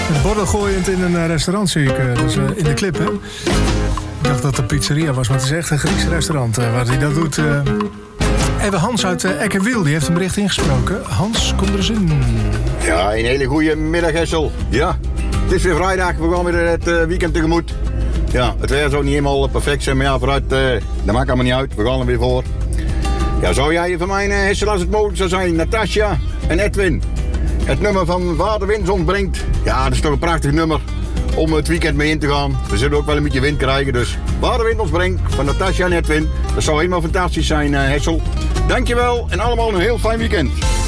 Een bordel gooiend in een restaurant zie ik. Dus in de clip, hè. Ik dacht dat het een pizzeria was, maar het is echt een Grieks restaurant waar hij dat doet. Even Hans uit Eckerwiel, die heeft een bericht ingesproken. Hans, kom er eens in. Ja, een hele goede middag, Hessel. Ja, het is weer vrijdag, we gaan weer het weekend tegemoet. Ja, het weer zou niet helemaal perfect zijn, maar ja, vooruit, dat maakt allemaal niet uit. We gaan er weer voor. Ja, zou jij van mij, Hessel, als het mogelijk zou zijn, Natasja en Edwin, het nummer van Waar de Wind ontbrengt. Ja, dat is toch een prachtig nummer om het weekend mee in te gaan. We zullen ook wel een beetje wind krijgen, dus Waar de Wind ons brengt van Natasja en Edwin. Dat zou helemaal fantastisch zijn, Hessel. Dankjewel en allemaal een heel fijn weekend.